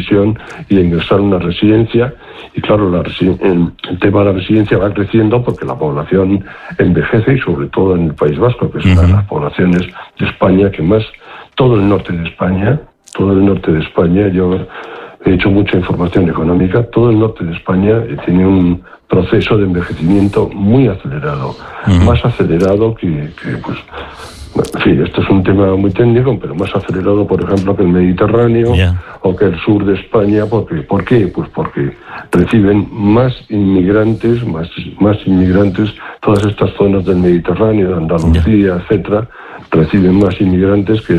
decisión y a ingresar a una residencia. Y claro, el tema de la residencia va creciendo porque la población envejece, y sobre todo en el País Vasco, que es una de las poblaciones de España que más, todo el norte de España, yo he hecho mucha información económica, todo el norte de España tiene un proceso de envejecimiento muy acelerado, más acelerado que pues, en fin, esto es un tema muy técnico, pero más acelerado, por ejemplo, que el Mediterráneo o que el sur de España. ¿Por qué? Pues porque reciben más inmigrantes, todas estas zonas del Mediterráneo, de Andalucía, etcétera, reciben más inmigrantes que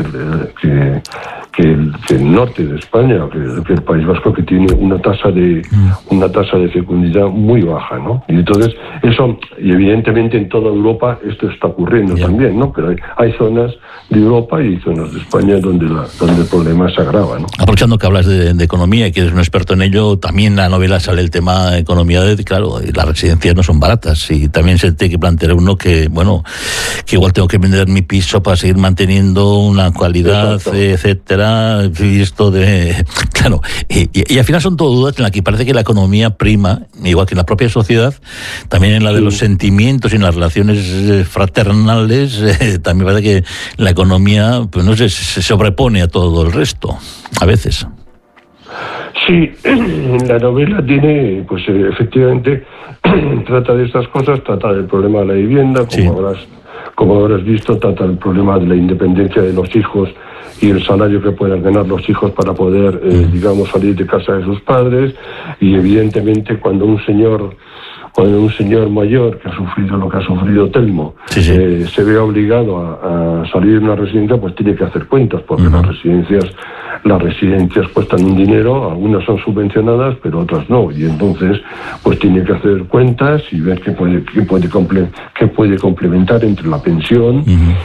el norte de España, que el País Vasco, que tiene una tasa de fecundidad muy baja, ¿no? Y entonces eso, y evidentemente en toda Europa esto está ocurriendo también, ¿no? Pero hay zonas de Europa y zonas de España donde el problema se agrava, ¿no? Aprovechando que hablas de economía y que eres un experto en ello, también en la novela sale el tema de economía, claro, las residencias no son baratas, y también se tiene que plantear uno que, bueno, que igual tengo que vender mi piso para seguir manteniendo una calidad, etcétera. Y esto de... Claro, y al final son todo dudas en las que parece que la economía prima, igual que en la propia sociedad, también en la de los sentimientos y en las relaciones fraternales, también parece que la economía, pues no sé, se sobrepone a todo el resto, a veces. Sí, la novela tiene, pues efectivamente, trata de estas cosas, trata del problema de la vivienda, como habrás visto, trata del problema de la independencia de los hijos y el salario que puedan ganar los hijos para poder, digamos, salir de casa de sus padres. Y evidentemente cuando un señor mayor que ha sufrido lo que ha sufrido Telmo se ve obligado a salir de una residencia, pues tiene que hacer cuentas, porque las residencias cuestan un dinero, algunas son subvencionadas, pero otras no, y entonces pues tiene que hacer cuentas y ver qué puede complementar entre la pensión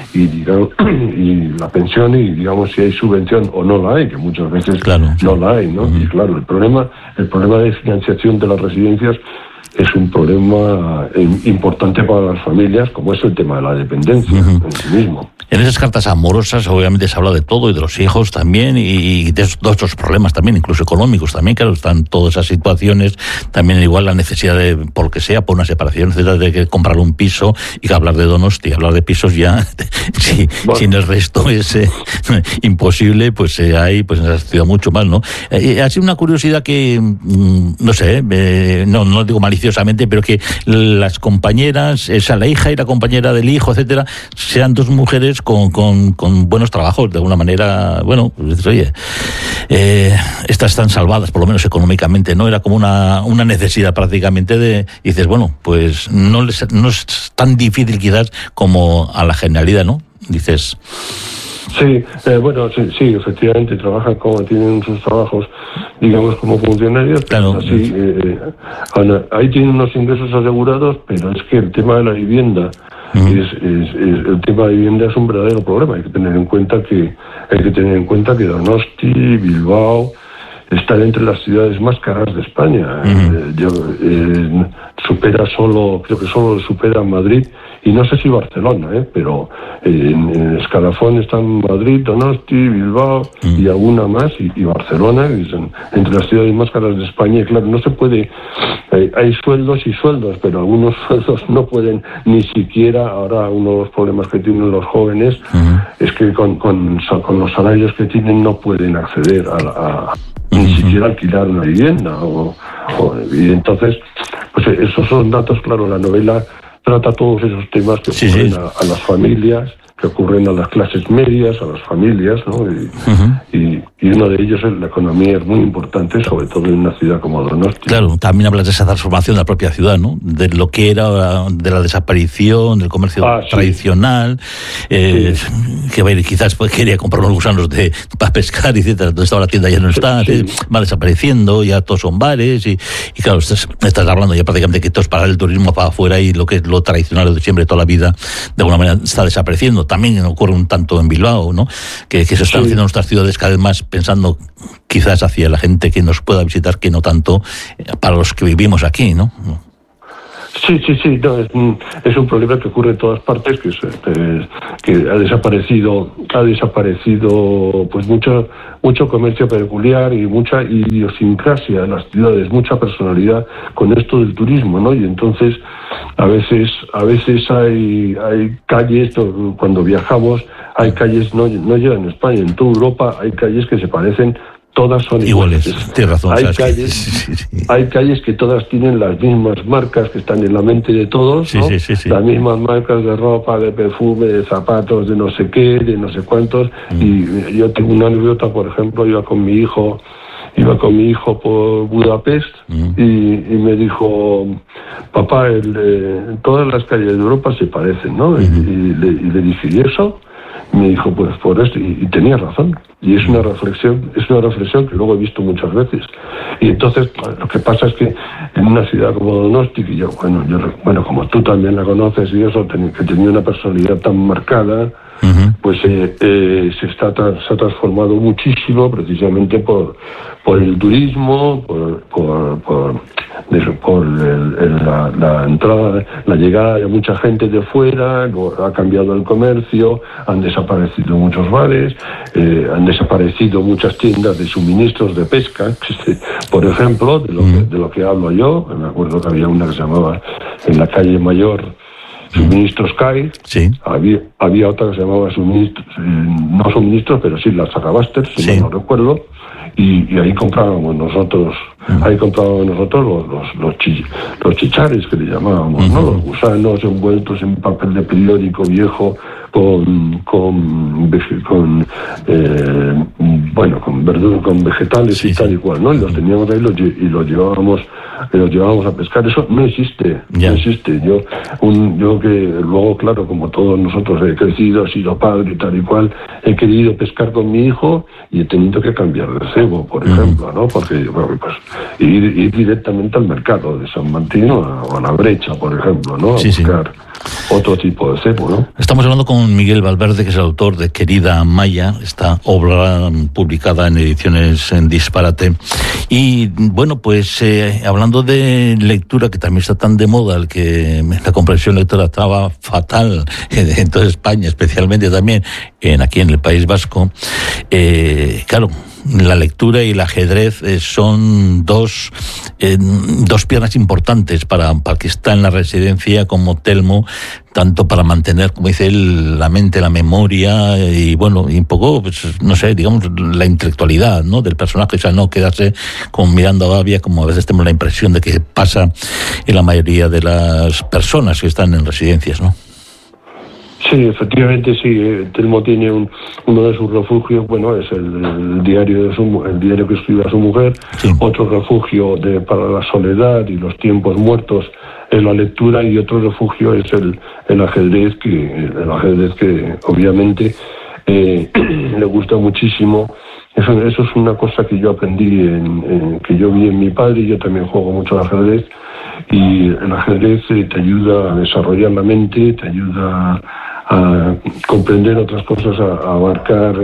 y la pensión, y digamos si hay subvención o no la hay, que muchas veces no la hay, ¿no? Y claro, el problema de financiación de las residencias es un problema importante para las familias, como es el tema de la dependencia en sí mismo. En esas cartas amorosas obviamente se habla de todo, y de los hijos también, y de otros problemas también, incluso económicos también, claro, están todas esas situaciones, también igual la necesidad de, por que sea, por una separación, etcétera, de que comprar un piso, y que hablar de Donosti, hablar de pisos ya, sin el resto es imposible, pues hay pues en esa ciudad mucho más, ¿no? Ha sido una curiosidad que, no sé, no digo maliciosamente, pero que las compañeras, la hija y la compañera del hijo, etcétera, sean dos mujeres con buenos trabajos, de alguna manera, bueno, pues, oye, estas están salvadas, por lo menos económicamente, ¿no? Era como una necesidad prácticamente y dices, bueno, pues no es tan difícil quizás como a la generalidad, ¿no? Dices... Sí, sí, efectivamente, tienen sus trabajos, digamos, como funcionarios, claro. Así, ahí tienen unos ingresos asegurados, pero es que el tema de la vivienda, el tema de vivienda es un verdadero problema. Hay que tener en cuenta que Donosti, Bilbao, están entre las ciudades más caras de España. Creo que solo supera Madrid, y no sé si Barcelona, pero en el escalafón están Madrid, Donosti, Bilbao y alguna más, y Barcelona, que son entre las ciudades más caras de España. Y claro, no se puede, hay sueldos y sueldos, pero algunos sueldos no pueden ni siquiera. Ahora uno de los problemas que tienen los jóvenes es que con los salarios que tienen no pueden acceder ni siquiera alquilar una vivienda, y entonces pues esos son datos. Claro, la novela trata todos esos temas que ocurren a las familias, que ocurren a las clases medias, a las familias, ¿no? Y uno de ellos es la economía, es muy importante, sobre todo en una ciudad como Donosti. Claro, también hablas de esa transformación de la propia ciudad, ¿no? De lo que era, de la desaparición del comercio tradicional, que quizás quería comprar unos gusanos para pescar, etcétera, donde estaba la tienda ya no está, va desapareciendo, ya todos son bares, y claro, estás hablando ya prácticamente que todo es para el turismo para afuera, y lo que es lo tradicional de siempre, toda la vida, de alguna manera está desapareciendo. También ocurre un tanto en Bilbao, ¿no? Que se están haciendo nuestras ciudades cada vez más pensando quizás hacia la gente que nos pueda visitar, que no tanto para los que vivimos aquí, ¿no? Sí, no, es un problema que ocurre en todas partes, que ha desaparecido pues mucho comercio peculiar y mucha idiosincrasia en las ciudades, mucha personalidad con esto del turismo, ¿no? Y entonces a veces hay calles, cuando viajamos, hay calles, no ya en España, en toda Europa hay calles que se parecen. Todas son iguales. Tienes razón. Hay calles que todas tienen las mismas marcas que están en la mente de todos, ¿no? Sí. Las mismas marcas de ropa, de perfume, de zapatos, de no sé qué, de no sé cuántos. Y yo tengo una anécdota, por ejemplo, iba con mi hijo por Budapest y me dijo, papá, todas las calles de Europa se parecen, ¿no? Y le dije, ¿y eso? Me dijo, pues por esto, y tenía razón. Y es una reflexión que luego he visto muchas veces. Y entonces, lo que pasa es que en una ciudad como Donosti, que yo como tú también la conoces y eso, que tenía una personalidad tan marcada, pues se ha transformado muchísimo precisamente por el turismo, por la entrada, la llegada de mucha gente de fuera, ha cambiado el comercio, han desaparecido muchos bares, han desaparecido muchas tiendas de suministros de pesca, por ejemplo, de lo que hablo yo. Me acuerdo que había una que se llamaba en la calle Mayor Suministros CAI, sí. Había otra que se llamaba no suministros, pero sí las Arrabasters, si no recuerdo, y ahí comprábamos nosotros los chichares, que le llamábamos, ¿no? Los gusanos envueltos en papel de periódico viejo con verduras, con vegetales y tal y cual, ¿no? Y los teníamos ahí y los llevábamos a pescar. Eso no existe. Yo que luego, claro, como todos nosotros he crecido, he sido padre y tal y cual, he querido pescar con mi hijo y he tenido que cambiar de cebo, por ejemplo, ¿no? Porque pues ir directamente al mercado de San Martín o a la Brecha, por ejemplo, ¿no? A buscar otro tipo de cebo, ¿no? Estamos hablando con Miguel Valverde, que es el autor de Querida Maya, esta obra publicada en ediciones en Disparate. Y bueno, pues hablando de lectura, que también está tan de moda, la comprensión lectora estaba fatal en toda España, especialmente también aquí en el País Vasco. Claro, la lectura y el ajedrez son dos piernas importantes para el que está en la residencia como Telmo, tanto para mantener, como dice él, la mente, la memoria y bueno, y un poco, pues, no sé, digamos, la intelectualidad, ¿no?, del personaje, o sea, no quedarse como mirando a Babia, como a veces tenemos la impresión de que pasa en la mayoría de las personas que están en residencias, ¿no? Sí, efectivamente, sí. Telmo tiene uno de sus refugios, bueno, es el diario que escribe a su mujer. Sí. Otro refugio para la soledad y los tiempos muertos es la lectura, y otro refugio es el ajedrez, que obviamente le gusta muchísimo. Eso es una cosa que yo aprendí, que yo vi en mi padre, y yo también juego mucho al ajedrez. Y el ajedrez te ayuda a desarrollar la mente, te ayuda a comprender otras cosas, a abarcar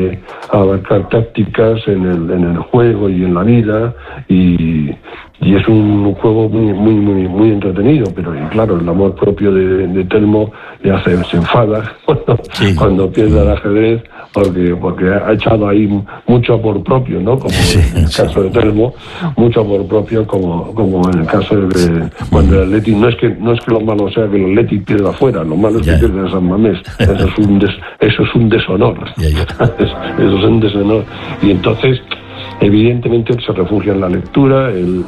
tácticas en el juego y en la vida, y es un juego muy entretenido. Pero claro, el amor propio de Telmo se enfada cuando pierde el ajedrez, porque ha echado ahí mucho amor propio, ¿no? Como en el caso de Telmo, mucho amor propio, como en el caso de cuando el Athletic, no es que lo malo sea que el Athletic pierda fuera, lo malo es que pierda San Mamés. Eso es un deshonor. Eso es un deshonor. Y entonces, evidentemente, se refugia en la lectura.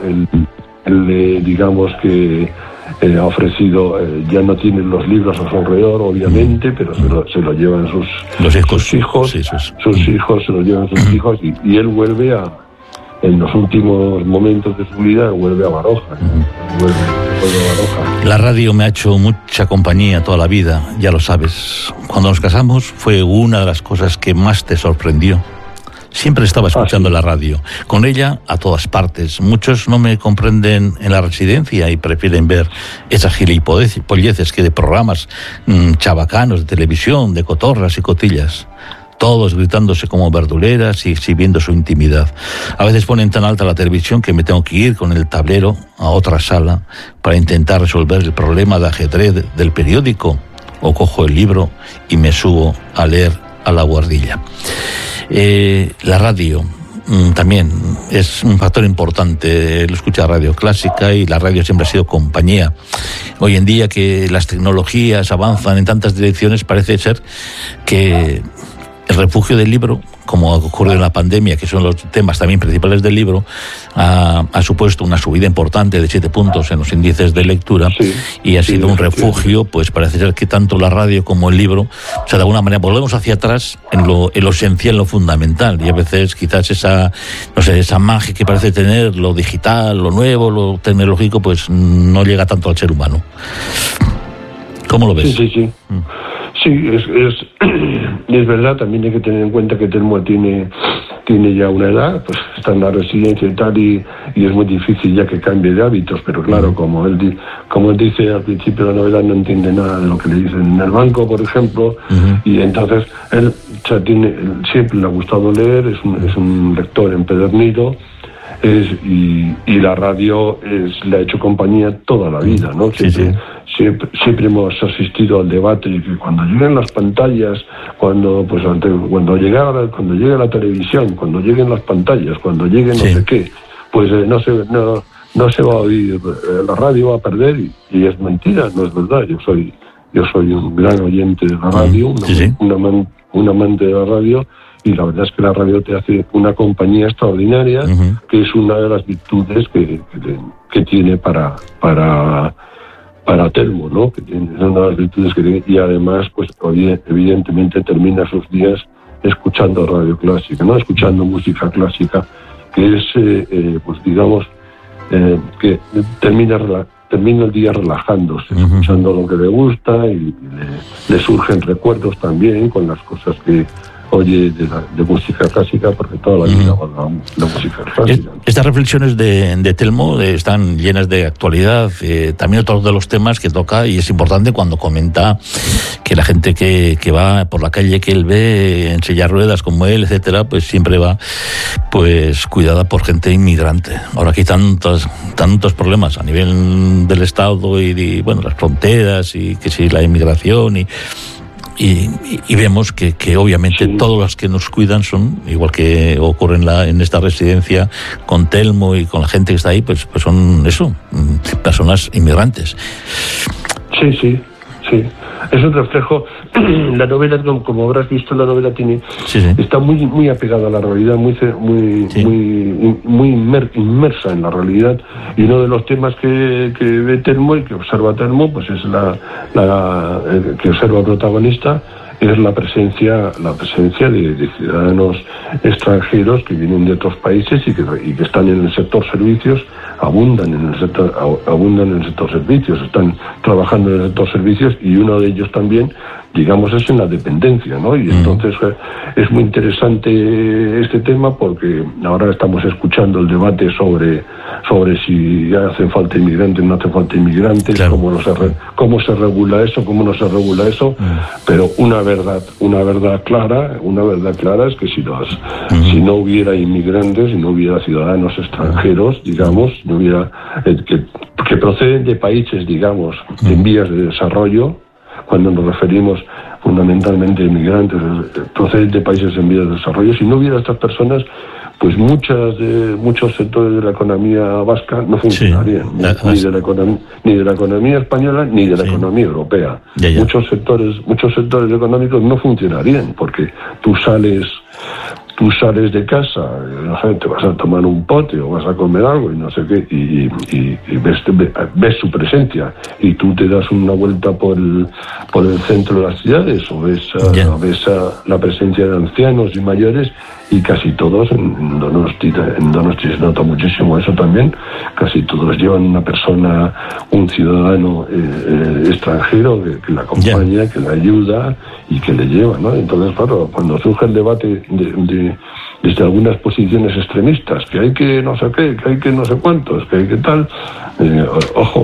Digamos que ha ofrecido, ya no tienen los libros a su alrededor, obviamente, pero se lo llevan sus hijos, sus hijos se lo llevan sus hijos, y él vuelve en los últimos momentos de su vida, vuelve a Baroja. Vuelve a Baroja. La radio me ha hecho mucha compañía toda la vida, ya lo sabes. Cuando nos casamos fue una de las cosas que más te sorprendió. Siempre estaba escuchando la radio, con ella a todas partes. Muchos no me comprenden en la residencia y prefieren ver esas gilipolleces que de programas chabacanos de televisión, de cotorras y cotillas. todos gritándose como verduleras y exhibiendo su intimidad. A veces ponen tan alta la televisión que me tengo que ir con el tablero a otra sala para intentar resolver el problema de ajedrez del periódico, o cojo el libro y me subo a leer a la buhardilla. La radio también es un factor importante. Él escucha radio clásica y la radio siempre ha sido compañía. Hoy en día que las tecnologías avanzan en tantas direcciones, parece ser que el refugio del libro, como ocurrió en la pandemia, que son los temas también principales del libro, ha supuesto una subida importante de 7 puntos en los índices de lectura, y ha sido un refugio. Pues parece ser que tanto la radio como el libro, o sea, de alguna manera volvemos hacia atrás en lo esencial, lo fundamental, y a veces quizás esa magia que parece tener lo digital, lo nuevo, lo tecnológico, pues no llega tanto al ser humano. ¿Cómo lo ves? Sí, es verdad. También hay que tener en cuenta que Telmo tiene ya una edad, pues está en la residencia y tal, y es muy difícil ya que cambie de hábitos, pero claro, como él dice al principio de la novela, no entiende nada de lo que le dicen en el banco, por ejemplo, y entonces él siempre le ha gustado leer, es un lector empedernido, y la radio le ha hecho compañía toda la vida, ¿no? Siempre hemos asistido al debate y que cuando lleguen las pantallas, cuando llegue la televisión, cuando lleguen las pantallas, cuando lleguen no sé qué, pues no se va a oír, la radio va a perder, y es mentira, no es verdad. Yo soy un gran oyente de la radio, un amante de la radio, y la verdad es que la radio te hace una compañía extraordinaria, que es una de las virtudes que tiene para Telmo, ¿no? Que tiene una de las virtudes que tiene, y además, pues evidentemente termina sus días escuchando radio clásica, ¿no? Escuchando música clásica, que es, pues digamos, que termina el día relajándose, escuchando lo que le gusta, y le surgen recuerdos también con las cosas que oye de música clásica, porque toda la vida la música clásica. Estas reflexiones de Telmo están llenas de actualidad, también otros de los temas que toca, y es importante cuando comenta que la gente que va por la calle, que él ve en silla de ruedas como él, etcétera, pues siempre va pues cuidada por gente inmigrante. Ahora aquí hay tantos problemas a nivel del Estado y las fronteras, y que si la inmigración y vemos que obviamente todos los que nos cuidan son, igual que ocurre en esta residencia con Telmo y con la gente que está ahí, pues son personas inmigrantes. Sí. Es un reflejo. La novela, como habrás visto, la novela está muy apegada a la realidad, muy inmersa en la realidad. Y uno de los temas que ve Telmo y que observa Telmo, pues es que observa el protagonista, es la presencia de ciudadanos extranjeros que vienen de otros países y que están en el sector servicios, abundan en el sector servicios, están trabajando en el sector servicios, y uno de ellos también, digamos, es en la dependencia, ¿no? Y entonces es muy interesante este tema, porque ahora estamos escuchando el debate sobre si hacen falta inmigrantes, no hacen falta inmigrantes, claro. cómo se regula eso, cómo no se regula eso, pero una verdad clara es que si no hubiera inmigrantes, si no hubiera ciudadanos extranjeros, digamos, no hubiera que proceden de países, digamos, en vías de desarrollo. Cuando nos referimos fundamentalmente a inmigrantes, proceden de países en vías de desarrollo, si no hubiera estas personas, pues muchos sectores de la economía vasca no funcionarían, ni de la economía española ni de la economía europea. Muchos sectores económicos no funcionarían, porque tú sales de casa, no sé, te vas a tomar un pote o vas a comer algo y no sé qué, y ves su presencia, y tú te das una vuelta por el centro de las ciudades, o ves la presencia de ancianos y mayores, y casi todos, en Donosti se nota muchísimo eso también, casi todos llevan una persona, un ciudadano extranjero que la acompaña, que la ayuda y que le lleva, ¿no? Entonces, claro, cuando surge el debate desde algunas posiciones extremistas, que hay que no sé qué, que hay que no sé cuántos, que hay que tal, ojo,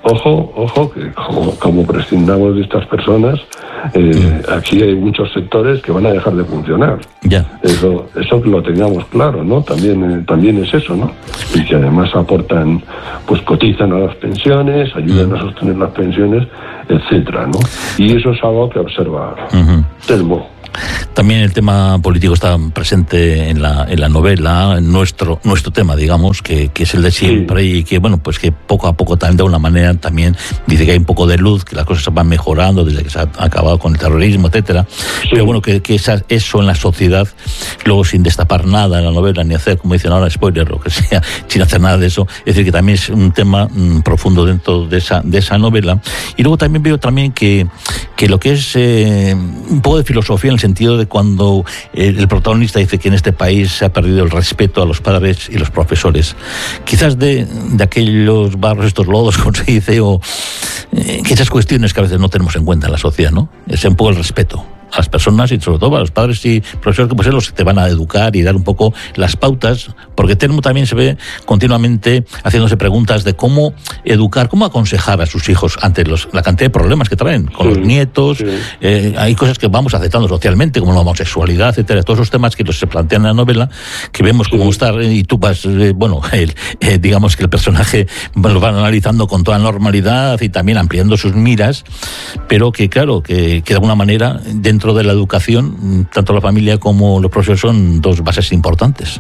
ojo, que como prescindamos de estas personas, aquí hay muchos sectores que van a dejar de funcionar. Ya. Eso que lo tengamos claro, ¿no? También es eso, ¿no? Y que además aportan, pues cotizan a las pensiones, ayudan a sostener las pensiones, etcétera, ¿no? Y eso es algo que observa Telmo. También el tema político está presente en la novela, en nuestro tema, digamos, que es el de siempre, sí. Y que, bueno, pues que poco a poco también, de alguna manera, también dice que hay un poco de luz, que las cosas se van mejorando desde que se ha acabado con el terrorismo, etcétera. Sí. Pero bueno, que eso en la sociedad, luego sin destapar nada en la novela, ni hacer, como dicen ahora, spoiler, lo que sea, sin hacer nada de eso, es decir, que también es un tema profundo dentro de esa novela. Y luego también veo también que lo que es un poco de filosofía, en el sentido de cuando el protagonista dice que en este país se ha perdido el respeto a los padres y los profesores, quizás de aquellos barros, estos lodos, como se dice, o que esas cuestiones que a veces no tenemos en cuenta en la sociedad, ¿no? Es un poco el respeto a las personas y sobre todo a los padres y profesores, que pues son los que te van a educar y dar un poco las pautas, porque Telmo también se ve continuamente haciéndose preguntas de cómo educar, cómo aconsejar a sus hijos ante la cantidad de problemas que traen con los nietos. Sí. Hay cosas que vamos aceptando socialmente, como la homosexualidad, etcétera, todos esos temas que se plantean en la novela, que vemos cómo estar, y tú vas, digamos que el personaje lo van analizando con toda normalidad y también ampliando sus miras, pero que claro, que de alguna manera dentro de la educación, tanto la familia como los profesores son dos bases importantes.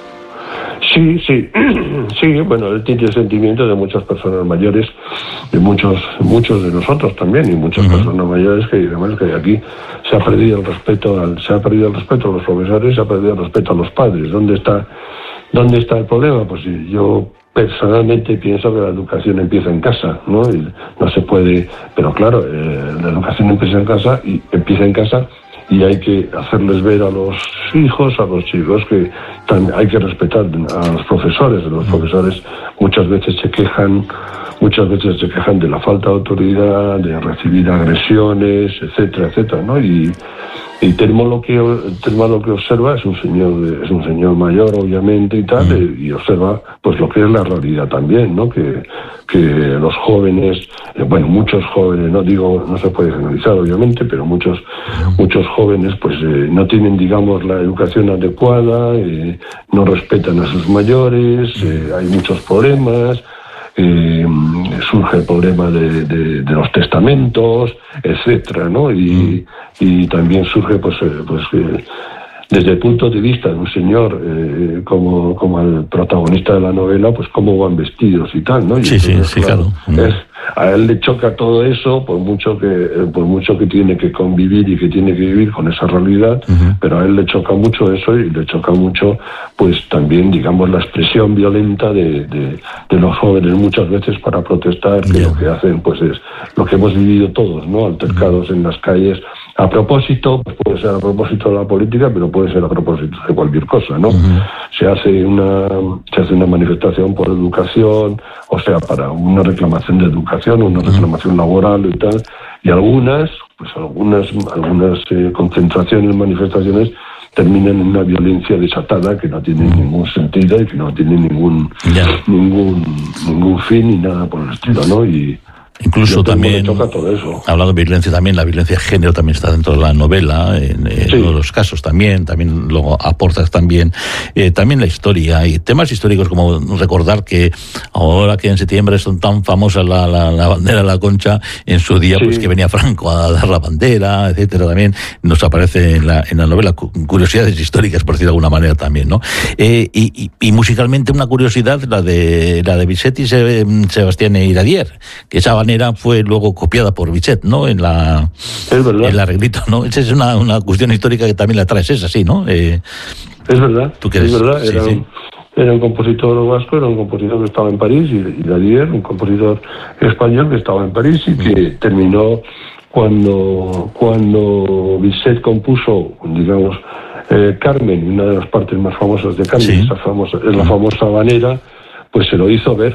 Sí, bueno, él tiene el sentimiento de muchas personas mayores, de muchos de nosotros también, y muchas personas mayores, que digamos que aquí se ha perdido el respeto a los profesores, se ha perdido el respeto a los padres. ¿Dónde está el problema? Pues yo personalmente pienso que la educación empieza en casa, ¿no? Y no se puede, pero claro, la educación empieza en casa y hay que hacerles ver a los hijos, a los chicos, que hay que respetar a los profesores. Los profesores muchas veces se quejan de la falta de autoridad, de recibir agresiones, etcétera, ¿no? Y Telmo lo que observa es un señor mayor, obviamente, y tal, y observa pues lo que es la realidad también, ¿no? Que los jóvenes, muchos jóvenes, no se puede generalizar, obviamente, pero muchos jóvenes pues no tienen, digamos, la educación adecuada, no respetan a sus mayores, hay muchos problemas. Surge el problema de los testamentos, etcétera, ¿no? Y también surge desde el punto de vista de un señor como el protagonista de la novela, pues cómo van vestidos y tal, ¿no? Y entonces, claro. A él le choca todo eso, por mucho que tiene que convivir y que tiene que vivir con esa realidad, pero a él le choca mucho eso, y le choca mucho, pues también, digamos, la expresión violenta de los jóvenes muchas veces para protestar, que lo que hacen pues es lo que hemos vivido todos, ¿no? Altercados en las calles. A propósito, pues puede ser a propósito de la política, pero puede ser a propósito de cualquier cosa, ¿no? Se hace una manifestación por educación, o sea, para una reclamación de educación, una reclamación laboral y tal, y algunas concentraciones, manifestaciones terminan en una violencia desatada que no tiene ningún sentido y que no tiene ningún fin ni nada por el estilo, ¿no? Y incluso también, todo eso. Hablando de violencia, también la violencia de género también está dentro de la novela, en uno de los casos también luego aportas también la historia y temas históricos, como recordar que ahora que en septiembre son tan famosas la bandera de la Concha, en su día pues que venía Franco a dar la bandera, etcétera, también nos aparece en la novela, curiosidades históricas, por decirlo de alguna manera también, ¿no? Y musicalmente una curiosidad, la de Bizet y Sebastián Iradier, que esa manera fue luego copiada por Bizet, ¿no? En el arreglito, ¿no? Esa es una cuestión histórica que también la traes, es así, ¿no? Es verdad. ¿Tú qué eres? Es verdad, era un compositor vasco, era un compositor que estaba en París, y Iradier, un compositor español que estaba en París y que terminó cuando Bizet compuso, digamos, Carmen, una de las partes más famosas de Carmen, es la famosa habanera. pues se lo hizo ver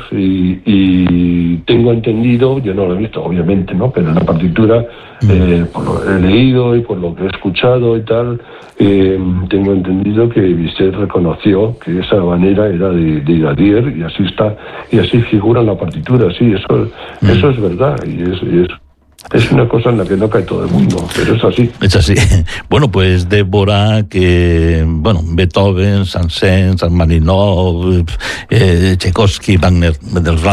y tengo entendido, yo no lo he visto obviamente, ¿no? Pero en la partitura, por lo he leído y por lo que he escuchado y tal, tengo entendido que Bizet reconoció que esa manera era de Iradier, y así está, y así figura en la partitura. Sí, eso es verdad, y es una cosa en la que no cae todo el mundo, pero es así. Es así. Bueno, pues Dvořák, Beethoven, Saint-Saëns, Rachmaninoff, Tchaikovsky, Wagner, de los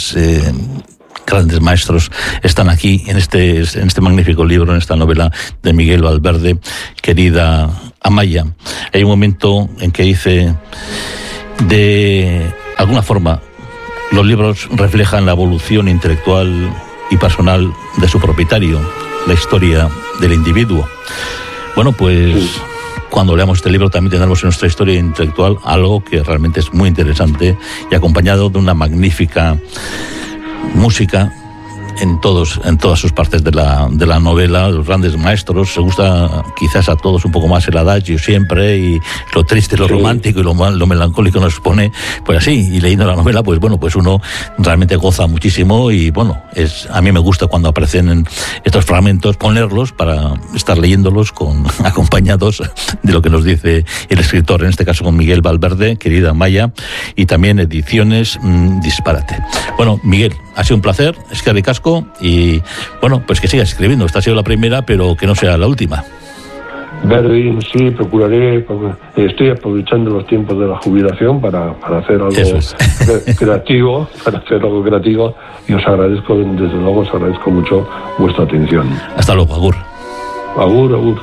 grandes maestros, están aquí en este magnífico libro, en esta novela de Miguel Valverde, Querida Amaya. Hay un momento en que dice, de alguna forma, los libros reflejan la evolución intelectual y personal de su propietario, la historia del individuo. Bueno, pues cuando leamos este libro también tendremos en nuestra historia intelectual algo que realmente es muy interesante, y acompañado de una magnífica música en todas sus partes de la novela, los grandes maestros. Se gusta quizás a todos un poco más el adagio siempre, y lo triste, lo romántico y lo melancólico nos pone, pues así, y leyendo la novela, pues bueno, pues uno realmente goza muchísimo, y bueno, a mí me gusta cuando aparecen estos fragmentos ponerlos para estar leyéndolos acompañados de lo que nos dice el escritor, en este caso con Miguel Valverde, Querida Amaya, y también Ediciones Disparate. Bueno, Miguel, ha sido un placer, es que ricasco, y bueno, pues que sigas escribiendo. Esta ha sido la primera, pero que no sea la última. Berlín, sí, procuraré, porque estoy aprovechando los tiempos de la jubilación para hacer algo creativo, y os agradezco, desde luego os agradezco mucho vuestra atención. Hasta luego, agur. Agur.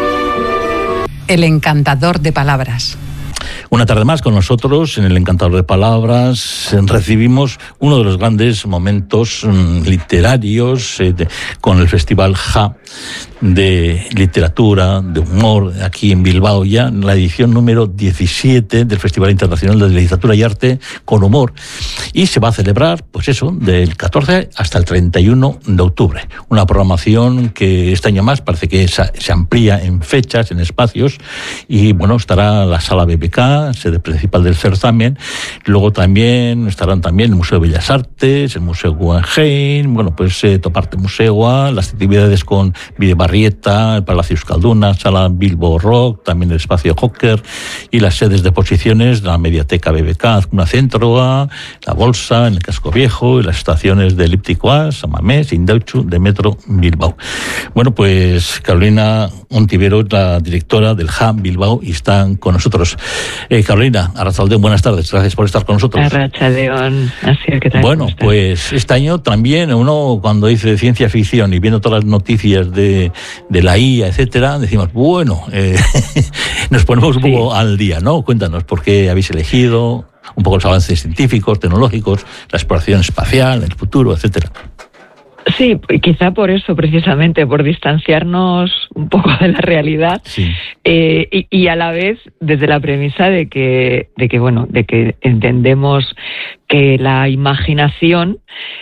El encantador de palabras. Una tarde más con nosotros en el Encantador de Palabras recibimos uno de los grandes momentos literarios con el Festival JA de literatura, de humor, aquí en Bilbao, ya en la edición número 17 del Festival Internacional de Literatura y Arte con Humor, y se va a celebrar, pues eso, del 14 hasta el 31 de octubre. Una programación que este año más parece que se amplía en fechas, en espacios, y bueno, estará la Sala BBK, sede principal del certamen. Luego también estarán también el Museo de Bellas Artes, el Museo Guggenheim, bueno, pues Toparte Museoa, las actividades con Bidebarrieta, el Palacio Euskalduna, Sala Bilbo Rock, también el Espacio Joker, y las sedes de exposiciones de la Mediateca BBK, Azcuna Centroa, la Bolsa, en el Casco Viejo, y las estaciones de Elíptico, Samamés, Indauchu, de Metro Bilbao. Bueno, pues Carolina Ontivero es la directora del JA Bilbao y están con nosotros. Carolina, Arratsaldeon, buenas tardes, gracias por estar con nosotros. Arratsaldeon, así es que tal. Bueno, pues este año también uno, cuando dice ciencia ficción y viendo todas las noticias de la IA, etcétera, decimos, bueno, nos ponemos un poco al día, ¿no? Cuéntanos por qué habéis elegido un poco los avances científicos, tecnológicos, la exploración espacial, el futuro, etcétera. Sí, quizá por eso, precisamente, por distanciarnos un poco de la realidad, sí. Y a la vez desde la premisa de que entendemos que la imaginación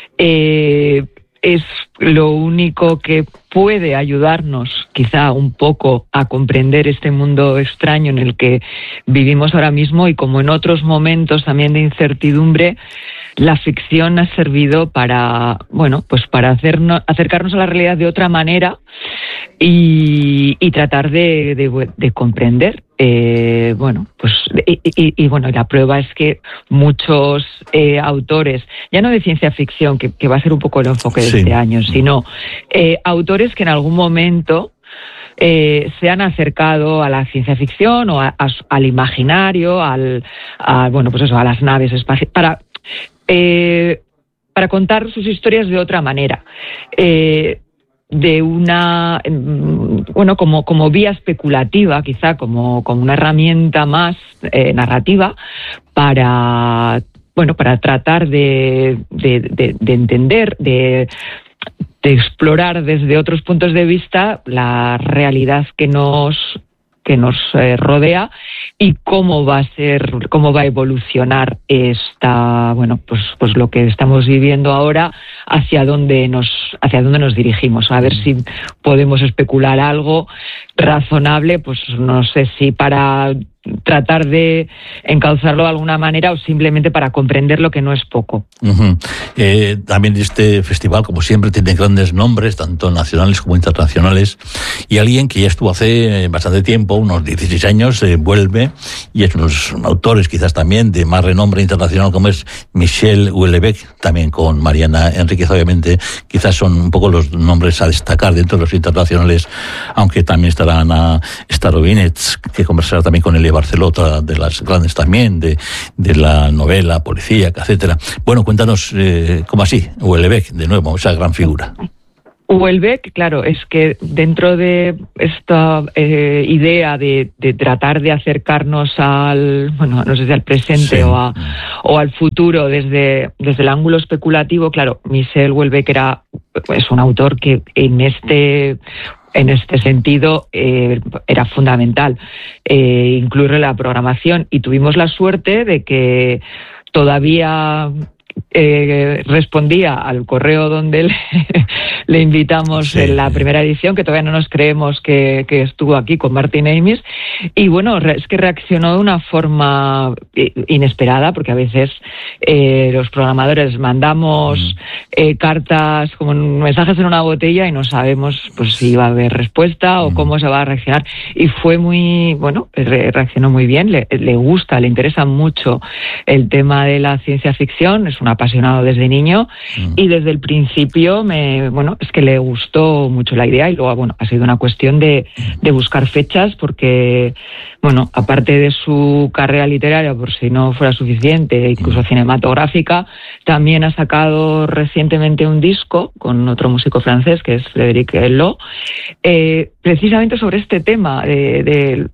es lo único que puede ayudarnos quizá un poco a comprender este mundo extraño en el que vivimos ahora mismo, y como en otros momentos también de incertidumbre, la ficción ha servido para, bueno, pues para acercarnos a la realidad de otra manera y tratar de comprender. Bueno, la prueba es que muchos autores, ya no de ciencia ficción, que va a ser un poco el enfoque de este año, sino autores que en algún momento se han acercado a la ciencia ficción o al imaginario, a las naves espaciales, para contar sus historias de otra manera, de una, como vía especulativa, quizá como una herramienta más narrativa para tratar de entender, de explorar desde otros puntos de vista la realidad que nos rodea y cómo va a evolucionar pues lo que estamos viviendo ahora, hacia dónde nos dirigimos. A ver si podemos especular algo razonable, pues no sé si para tratar de encauzarlo de alguna manera o simplemente para comprender lo que no es poco. También este festival, como siempre, tiene grandes nombres, tanto nacionales como internacionales, y alguien que ya estuvo hace bastante tiempo, unos 16 años, vuelve, y es unos autores quizás también de más renombre internacional, como es Michel Houellebecq, también con Mariana Enríquez, obviamente, quizás son un poco los nombres a destacar dentro de los internacionales, aunque también estará Ana Starobinets, que conversará también con Elia Barceló, otra de las grandes también, de la novela policíaca, etcétera. Bueno, cuéntanos, ¿cómo así? Houellebecq, de nuevo, esa gran figura. Houellebecq, claro, es que dentro de esta idea de tratar de acercarnos al, bueno, no sé si al presente, sí, o al futuro desde el ángulo especulativo, claro, Michel Houellebecq es un autor que en este sentido era fundamental incluirlo en la programación, y tuvimos la suerte de que todavía respondía al correo donde le invitamos, sí, en la primera edición, que todavía no nos creemos que estuvo aquí con Martin Amis, y bueno, es que reaccionó de una forma inesperada, porque a veces los programadores mandamos cartas como mensajes en una botella y no sabemos pues si va a haber respuesta o cómo se va a reaccionar, y fue muy, bueno, reaccionó muy bien, le gusta, le interesa mucho el tema de la ciencia ficción, es un apasionado desde niño, y desde el principio es que le gustó mucho la idea, y luego, bueno, ha sido una cuestión de buscar fechas, porque, bueno, aparte de su carrera literaria, por si no fuera suficiente, incluso cinematográfica, también ha sacado recientemente un disco con otro músico francés, que es Frédéric Hello, precisamente sobre este tema el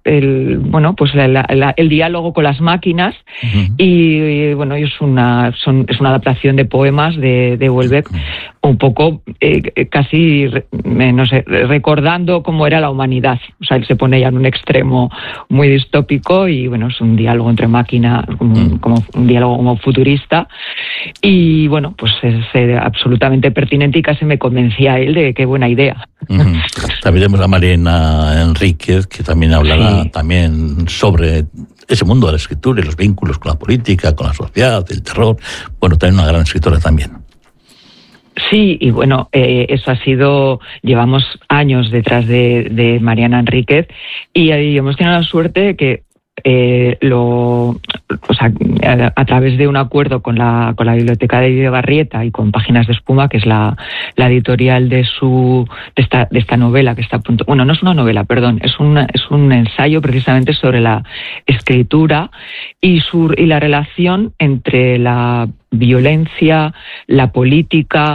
diálogo con las máquinas, y bueno, es una adaptación de poemas de Houellebecq, un poco casi, no sé, recordando cómo era la humanidad. O sea, él se pone ya en un extremo muy distópico, y bueno, es un diálogo entre máquinas, como un diálogo como futurista, y bueno, pues es absolutamente pertinente, y casi me convencía a él de qué buena idea. También tenemos a Mariana Enríquez, que también hablará también sobre ese mundo de la escritura y los vínculos con la política, con la sociedad, el terror. Bueno, también una gran escritora también. Sí, y bueno, eso ha sido, llevamos años detrás de Mariana Enríquez, y hemos tenido la suerte de que a través de un acuerdo con la Biblioteca de Barrieta y con Páginas de Espuma, que es la editorial de esta novela que está a punto, bueno, no es una novela, perdón, es un ensayo precisamente sobre la escritura y la relación entre la violencia, la política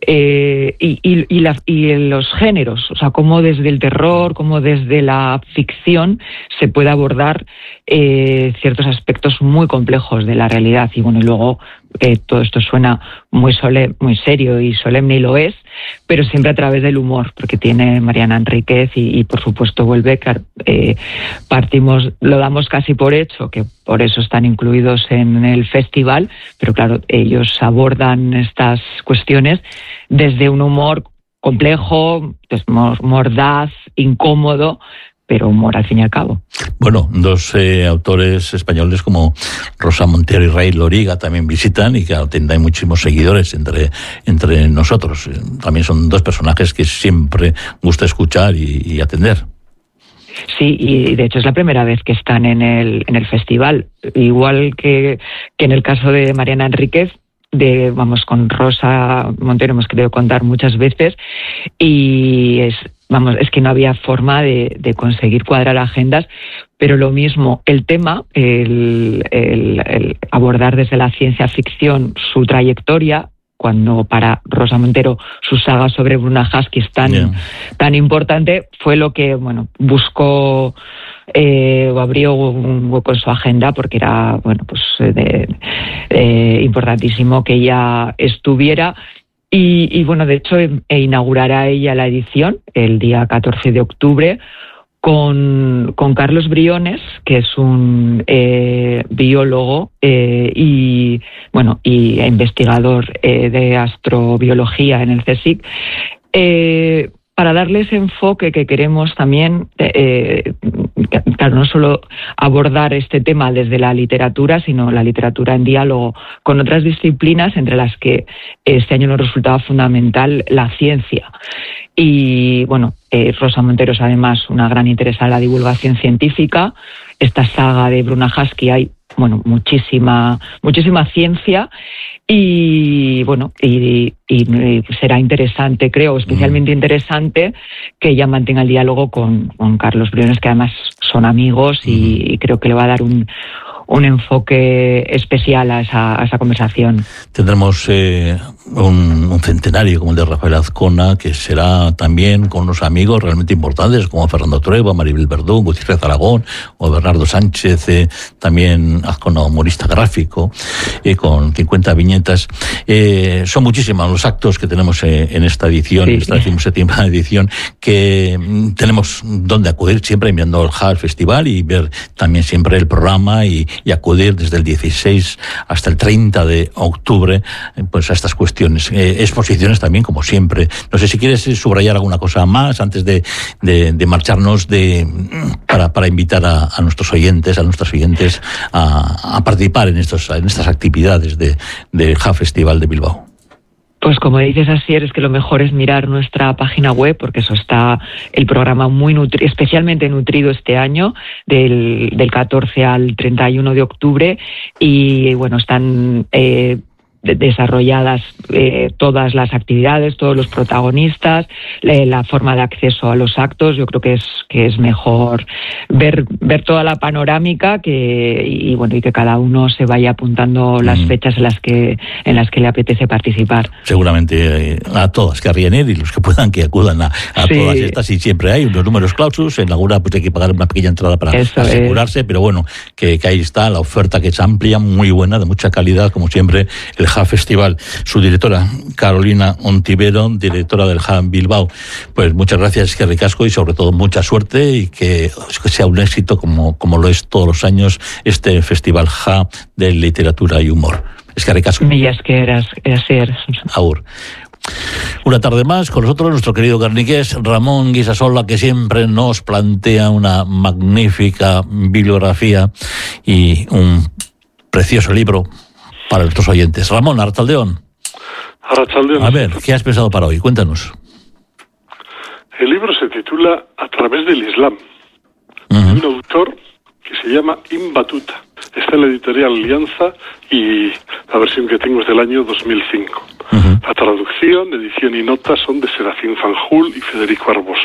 y los géneros, o sea, cómo desde el terror, cómo desde la ficción se puede abordar ciertos aspectos muy complejos de la realidad. Y bueno, y luego todo esto suena muy serio y solemne, y lo es, pero siempre a través del humor, porque tiene Mariana Enríquez y por supuesto Houellebecq, lo damos casi por hecho, que por eso están incluidos en el festival, pero claro, ellos abordan estas cuestiones desde un humor complejo, mordaz, incómodo, pero humor al fin y al cabo. Bueno, dos autores españoles como Rosa Montero y Ray Loriga también visitan, y claro, hay muchísimos seguidores entre nosotros. También son dos personajes que siempre gusta escuchar y atender. Sí, y de hecho es la primera vez que están en el festival, igual que en el caso de Mariana Enríquez. Con Rosa Montero hemos querido contar muchas veces, y es que no había forma de conseguir cuadrar agendas, pero lo mismo, el tema, el abordar desde la ciencia ficción su trayectoria, cuando para Rosa Montero su saga sobre Bruna Husky es tan importante, fue lo que buscó o abrió un hueco en su agenda, porque era importantísimo que ella estuviera. Y bueno, de hecho inaugurará ella la edición el día 14 de octubre con Carlos Briones, que es un biólogo y investigador de astrobiología en el CSIC, para darle ese enfoque que queremos también, claro, no solo abordar este tema desde la literatura, sino la literatura en diálogo con otras disciplinas, entre las que este año nos resultaba fundamental la ciencia. Y bueno, Rosa Montero es además una gran interesada en la divulgación científica. Esta saga de Bruna Husky hay muchísima ciencia y bueno, y será interesante, creo, especialmente interesante que ella mantenga el diálogo con Carlos Briones, que además son amigos, y creo que le va a dar un enfoque especial a esa conversación. Tendremos un centenario como el de Rafael Azcona, que será también con unos amigos realmente importantes como Fernando Trueba, Maribel Verdún, Gutiérrez Aragón o Bernardo Sánchez, también Azcona humorista gráfico, con 50 viñetas. Son muchísimos los actos que tenemos en esta edición, esta 17ª edición, que tenemos donde acudir siempre mirando el HAL Festival y ver también siempre el programa y acudir desde el 16 hasta el 30 de octubre pues a estas cuestiones. Exposiciones también, como siempre. No sé si quieres subrayar alguna cosa más antes de marcharnos para invitar a nuestros oyentes, a nuestras oyentes a participar en estas actividades del HAL Festival de Bilbao. Pues como dices, Asier, es que lo mejor es mirar nuestra página web, porque eso está el programa muy especialmente nutrido este año, del 14 al 31 de octubre, y bueno, están desarrolladas todas las actividades, todos los protagonistas, la forma de acceso a los actos. Yo creo que es mejor ver toda la panorámica y que cada uno se vaya apuntando las fechas en las que le apetece participar. Seguramente a todas querrían ir, y los que puedan que acudan a todas estas, y siempre hay unos números clausus. En alguna pues hay que pagar una pequeña entrada para asegurarse, pero bueno, que ahí está la oferta, que es amplia, muy buena, de mucha calidad, como siempre, el HAL Festival. Su directora, Carolina Ontivero, directora del HAL Bilbao, pues muchas gracias, que ricasco, y sobre todo mucha suerte, y que sea un éxito como lo es todos los años este Festival HAL de literatura y humor. Es que ricasco. Millas que eras. Agur. Una tarde más con nosotros nuestro querido carniqués Ramón Guisasola, que siempre nos plantea una magnífica bibliografía y un precioso libro para nuestros oyentes. Ramón, Arrachaldeón. A ver, ¿qué has pensado para hoy? Cuéntanos. El libro se titula A través del Islam, de un autor que se llama Ibn Battuta. Está en la editorial Alianza y la versión que tengo es del año 2005. La traducción, edición y notas son de Serafín Fanjul y Federico Arbós.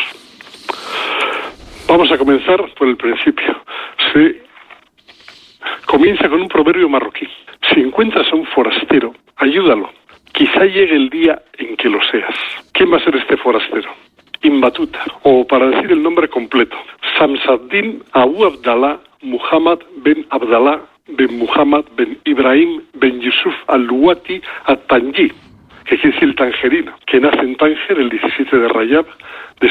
Vamos a comenzar por el principio. Se comienza con un proverbio marroquí. Si encuentras a un forastero, ayúdalo. Quizá llegue el día en que lo seas. ¿Quién va a ser este forastero? Ibn Battuta, o para decir el nombre completo, Samsaddin Abu Abdallah Muhammad ben Abdallah ben Muhammad ben Ibrahim ben Yusuf al-Luwati at-Tanji, que quiere decir el tangerino, que nace en Tánger el 17 de Rayab del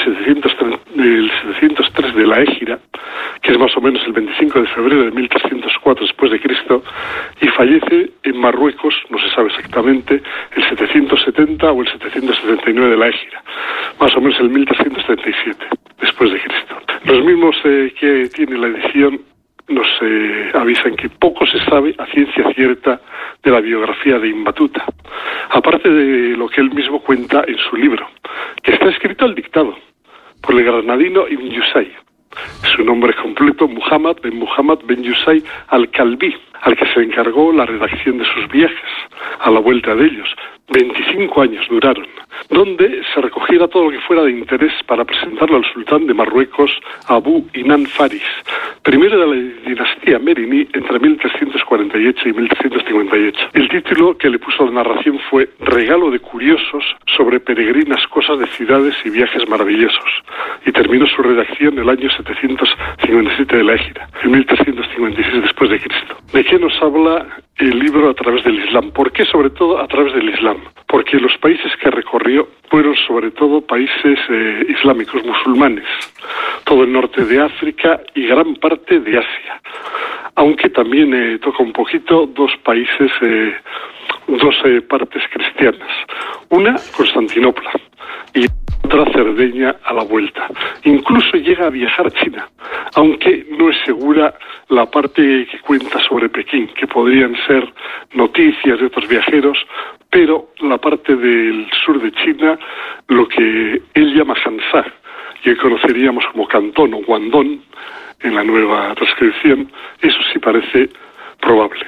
703 de la Égira, que es más o menos el 25 de febrero de 1304 después de Cristo, y fallece en Marruecos, no se sabe exactamente, el 770 o el 779 de la Égira, más o menos el 1377 después de Cristo. Los mismos que tiene la edición nos avisan que poco se sabe a ciencia cierta de la biografía de Ibn Battuta, aparte de lo que él mismo cuenta en su libro, que está escrito al dictado por el granadino Ibn Yusay. Su nombre completo, Muhammad ben Yusay al-Kalbi, al que se encargó la redacción de sus viajes a la vuelta de ellos. 25 años duraron, donde se recogiera todo lo que fuera de interés para presentarlo al sultán de Marruecos, Abu Inan Faris, primero de la dinastía Meriní, entre 1348 y 1358. El título que le puso a la narración fue Regalo de curiosos sobre peregrinas cosas de ciudades y viajes maravillosos, y terminó su redacción en el año 757 de la Égira, en 1356 después de Cristo. ¿De qué nos habla el libro A través del Islam? ¿Por qué sobre todo a través del Islam? Porque los países que recorrió fueron sobre todo países islámicos, musulmanes, todo el norte de África y gran parte de Asia, aunque también toca un poquito dos países, dos partes cristianas. Una, Constantinopla, y otra Cerdeña a la vuelta. Incluso llega a viajar a China, aunque no es segura la parte que cuenta sobre Pekín, que podrían ser noticias de otros viajeros, pero la parte del sur de China, lo que él llama Hansha, que conoceríamos como Cantón o Guangdong en la nueva transcripción, eso sí parece probable.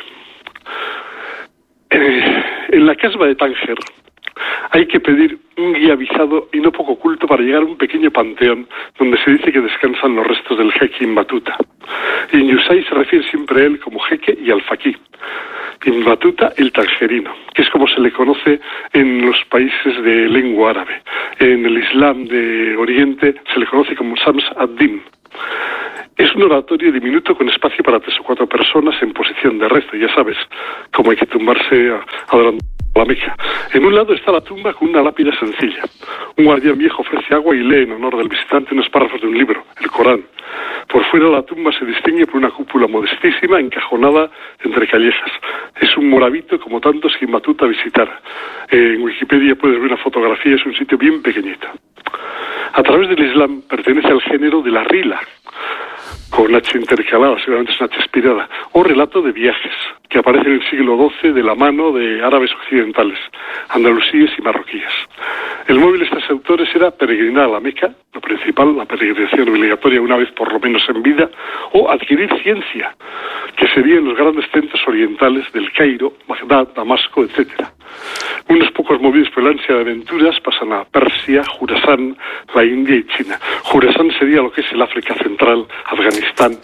En la casba de Tánger hay que pedir un guía visado y no poco culto para llegar a un pequeño panteón donde se dice que descansan los restos del jeque Ibn Battuta. Y en Yusai se refiere siempre a él como jeque y al-Faqih. Ibn Battuta el tangerino, que es como se le conoce en los países de lengua árabe. En el Islam de Oriente se le conoce como Shams ad-Din. Es un oratorio diminuto con espacio para 3 o 4 personas en posición de rezo, ya sabes, como hay que tumbarse adorando la Meca. En un lado está la tumba con una lápida sencilla. Un guardián viejo ofrece agua y lee en honor del visitante unos párrafos de un libro, el Corán. Por fuera la tumba se distingue por una cúpula modestísima encajonada entre callejas. Es un morabito como tantos que Ibn Battuta visitara. En Wikipedia puedes ver una fotografía, es un sitio bien pequeñito. A través del Islam pertenece al género de la rila, con H intercalada, seguramente es una H aspirada, o relato de viajes, que aparece en el siglo XII de la mano de árabes occidentales, andalusíes y marroquíes. El móvil de estos autores era peregrinar a la Meca, lo principal, la peregrinación obligatoria una vez por lo menos en vida, o adquirir ciencia, que serían los grandes centros orientales del Cairo, Bagdad, Damasco, etc. Unos pocos movidos por el ansia de aventuras pasan a Persia, Jurasán, la India y China. Jurasán sería lo que es el África Central, Afganistán.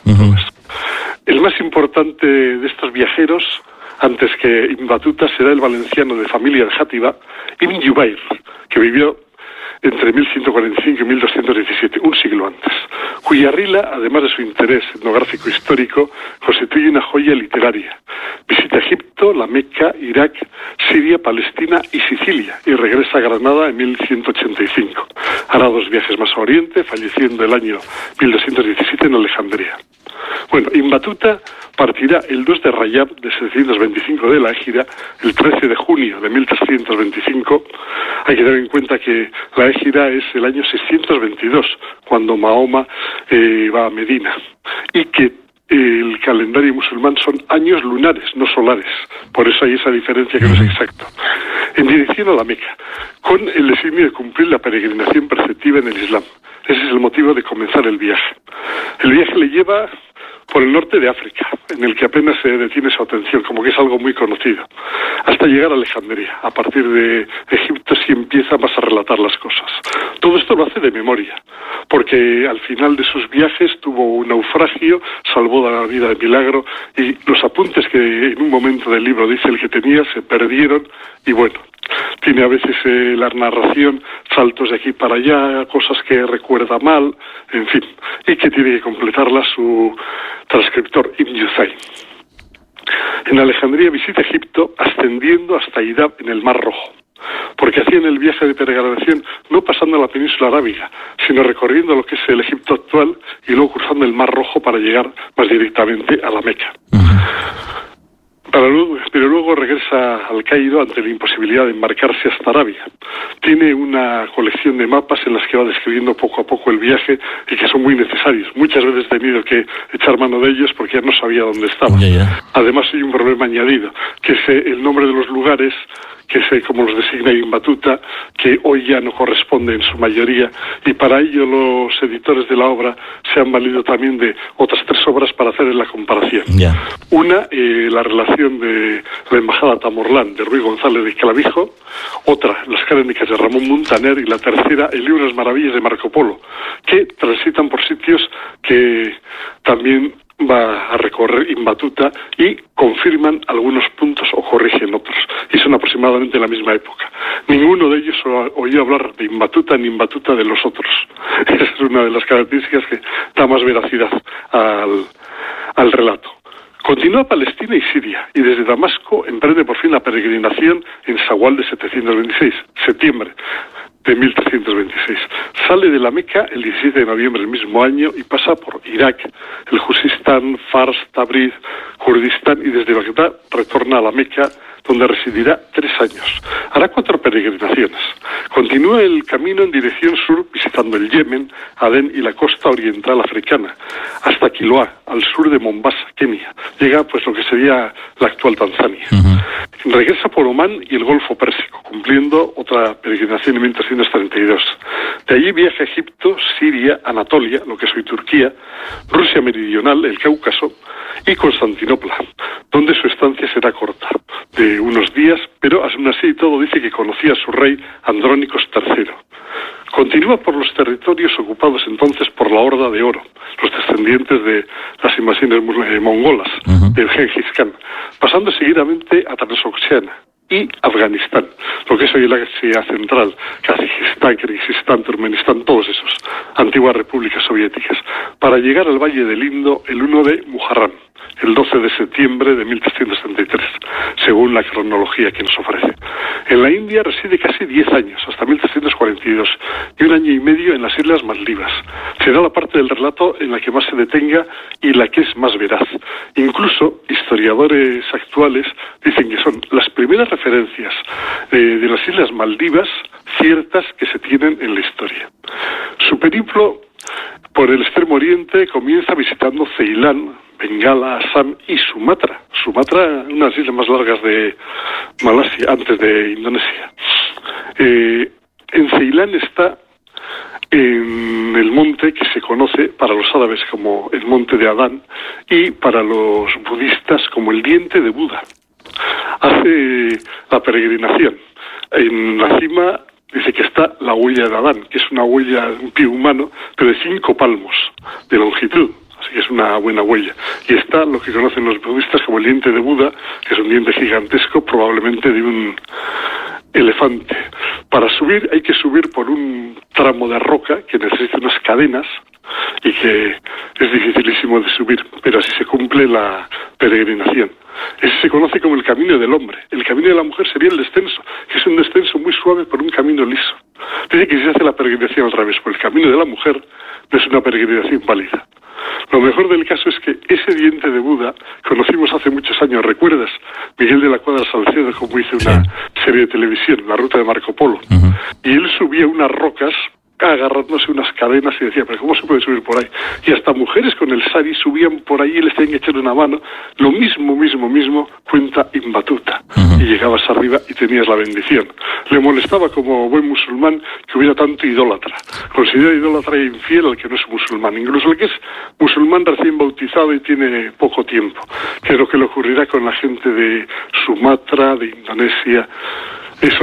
El más importante de estos viajeros, antes que Ibn Battuta, será el valenciano de familia de Játiva, Ibn Jubayr, que vivió entre 1145 y 1217, un siglo antes, cuya rila, además de su interés etnográfico histórico, constituye una joya literaria. Visita Egipto, la Meca, Irak, Siria, Palestina y Sicilia, y regresa a Granada en 1185. Hará 2 viajes más a Oriente, falleciendo el año 1217 en Alejandría. Bueno, Ibn Battuta partirá el 2 de Rayab de 725 de la Égira, el 13 de junio de 1325. Hay que tener en cuenta que la Égira es el año 622, cuando Mahoma va a Medina, y que el calendario musulmán son años lunares, no solares. Por eso hay esa diferencia que no es exacto. En dirección a la Meca, con el designio de cumplir la peregrinación preceptiva en el Islam. Ese es el motivo de comenzar el viaje. El viaje le lleva por el norte de África, en el que apenas se detiene su atención, como que es algo muy conocido, hasta llegar a Alejandría. A partir de Egipto sí empieza más a relatar las cosas. Todo esto lo hace de memoria, porque al final de sus viajes tuvo un naufragio, salvó la vida de milagro, y los apuntes que en un momento del libro dice el que tenía se perdieron, y bueno, tiene a veces la narración saltos de aquí para allá, cosas que recuerda mal, en fin, y que tiene que completarla su transcriptor Ibn Yusai. En Alejandría visita Egipto, ascendiendo hasta Idab en el Mar Rojo, porque hacían el viaje de peregrinación no pasando la península arábiga, sino recorriendo lo que es el Egipto actual y luego cruzando el Mar Rojo para llegar más directamente a la Meca. Pero luego regresa al Cairo ante la imposibilidad de embarcarse hasta Arabia. Tiene una colección de mapas en las que va describiendo poco a poco el viaje y que son muy necesarios. Muchas veces he tenido que echar mano de ellos porque ya no sabía dónde estaba. Además hay un problema añadido, que es el nombre de los lugares, que es como los designa Ibn Battuta, que hoy ya no corresponde en su mayoría, y para ello los editores de la obra se han valido también de otras 3 obras para hacer la comparación. Una, la relación de la embajada a Tamorlán de Ruy González de Clavijo, otra, las crónicas de Ramón Muntaner, y la tercera, el libro de las maravillas de Marco Polo, que transitan por sitios que también va a recorrer Ibn Battuta y confirman algunos puntos o corrigen otros, y son aproximadamente la misma época. Ninguno de ellos oyó hablar de Ibn Battuta ni Ibn Battuta de los otros. Esa es una de las características que da más veracidad al relato. Continúa Palestina y Siria, y desde Damasco emprende por fin la peregrinación en Shawwal de 726, septiembre de 1326. Sale de la Meca el 17 de noviembre del mismo año y pasa por Irak, el Juzistán, Fars, Tabriz, Kurdistán, y desde Bagdad retorna a la Meca, donde residirá 3 años. Hará 4 peregrinaciones. Continúa el camino en dirección sur, visitando el Yemen, Adén y la costa oriental africana, hasta Kilwa, al sur de Mombasa, Kenia. Llega pues lo que sería la actual Tanzania. Regresa por Omán y el Golfo Pérsico, cumpliendo otra peregrinación en 1332. De allí viaja a Egipto, Siria, Anatolia, lo que es hoy Turquía, Rusia meridional, el Cáucaso y Constantinopla, donde su estancia será corta, de unos días, pero aún así todo dice que conocía a su rey Andrónicos III. Continúa por los territorios ocupados entonces por la Horda de Oro, los descendientes de las invasiones mongolas de Gengis Khan, pasando seguidamente a Transoxiana y Afganistán, lo que es hoy la Asia Central, Kazajistán, Kirguistán, Turkmenistán, todos esos antiguas repúblicas soviéticas, para llegar al Valle del Indo el 1 de Muharram, el 12 de septiembre de 1333, según la cronología que nos ofrece. En la India reside casi 10 años, hasta 1342, y 1 año y medio en las Islas Maldivas. Será la parte del relato en la que más se detenga y la que es más veraz. Incluso historiadores actuales dicen que son las primeras referencias de las Islas Maldivas ciertas que se tienen en la historia. Su periplo por el Extremo Oriente comienza visitando Ceilán, Bengala, Assam y Sumatra. Sumatra, unas islas más largas de Malasia, antes de Indonesia. En Ceilán está en el monte que se conoce para los árabes como el monte de Adán y para los budistas como el diente de Buda. Hace la peregrinación. En la cima dice que está la huella de Adán, que es una huella de un pie humano, pero de 5 palmos de longitud. Así que es una buena huella. Y está lo que conocen los budistas como el diente de Buda, que es un diente gigantesco, probablemente de un elefante. Para subir hay que subir por un tramo de roca que necesita unas cadenas y que es dificilísimo de subir, pero así se cumple la peregrinación. Ese se conoce como el camino del hombre. El camino de la mujer sería el descenso, que es un descenso muy suave por un camino liso. Dice que si se hace la peregrinación al revés, por el camino de la mujer, no es una peregrinación válida. Lo mejor del caso es que ese diente de Buda conocimos hace muchos años, ¿recuerdas? Miguel de la Cuadra Salcedo, como hizo una serie de televisión, La Ruta de Marco Polo. Y él subía unas rocas agarrándose unas cadenas y decía, pero ¿cómo se puede subir por ahí? Y hasta mujeres con el sari subían por ahí y les tenían que echar una mano. Lo mismo cuenta Ibn Battuta. Y llegabas arriba y tenías la bendición. Le molestaba como buen musulmán que hubiera tanto idólatra. Considera idólatra e infiel al que no es musulmán, incluso el que es musulmán recién bautizado y tiene poco tiempo, que es lo que le ocurrirá con la gente de Sumatra, de Indonesia. Eso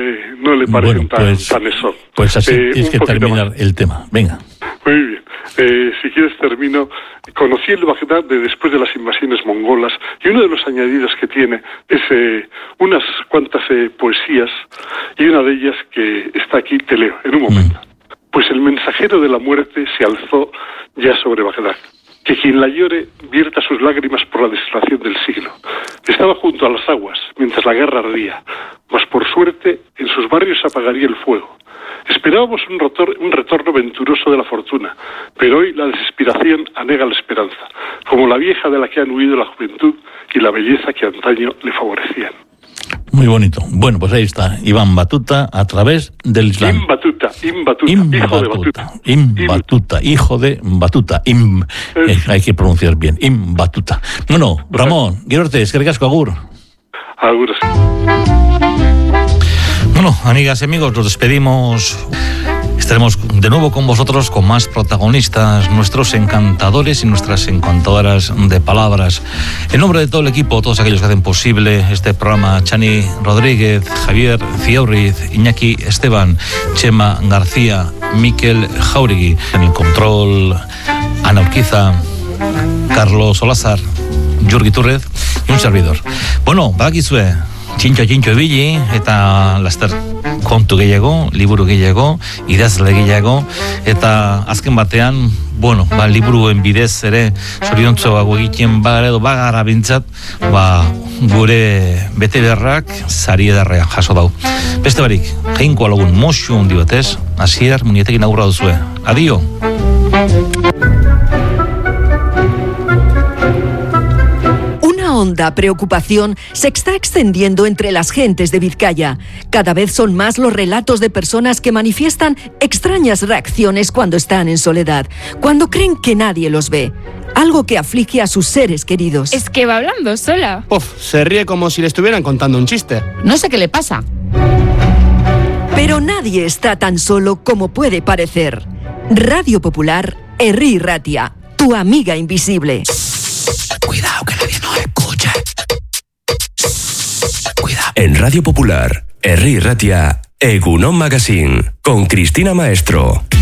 no le parece tan eso. Pues así tienes que terminar el tema. Venga. Muy bien. Si quieres termino. Conocí el Bagdad después de las invasiones mongolas y uno de los añadidos que tiene es unas cuantas poesías y una de ellas que está aquí, te leo en un momento. Pues el mensajero de la muerte se alzó ya sobre Bagdad. Que quien la llore vierta sus lágrimas por la desolación del siglo. Estaba junto a las aguas, mientras la guerra ardía, mas por suerte en sus barrios se apagaría el fuego. Esperábamos un retorno venturoso de la fortuna, pero hoy la desesperación anega la esperanza, como la vieja de la que han huido la juventud y la belleza que antaño le favorecían. Muy bonito. Bueno, pues ahí está, Ibn Battuta a través del Islam. Ibn Battuta, hijo de Battuta. Hay que pronunciar bien, Ibn Battuta. Bueno, Ramón, Guilorte, eskerrik asko, agur. Agur. Bueno, amigas y amigos, nos despedimos. Estaremos de nuevo con vosotros con más protagonistas, nuestros encantadores y nuestras encantadoras de palabras. En nombre de todo el equipo, todos aquellos que hacen posible este programa, Chani Rodríguez, Javier Ciaurriz, Iñaki Esteban, Chema García, Miquel Jauregui, en el control Ana Urquiza, Carlos Olazar, Jurgi Túrez y un servidor. Bueno, badakizue, txintxo ibili eta laster kontu gehiago, liburu gehiago, idazle gehiago, eta azken batean, bueno, liburuen bidez ere zoriontsuago egiten bagara bintzat, gure bete beharrak sari edarrean jaso dau. Beste barik, jainkoa lagun moxu hundi batez, Asier Muñetekin aurra duzue. Adio! Una onda honda preocupación se está extendiendo entre las gentes de Vizcaya. Cada vez son más los relatos de personas que manifiestan extrañas reacciones cuando están en soledad, cuando creen que nadie los ve. Algo que aflige a sus seres queridos. Es que va hablando sola. Se ríe como si le estuvieran contando un chiste. No sé qué le pasa. Pero nadie está tan solo como puede parecer. Radio Popular, Herri Ratia, tu amiga invisible. Cuidado que nadie nos escuche. Cuidado. En Radio Popular, Herri Ratia, Egunon Magazine, con Cristina Maestro.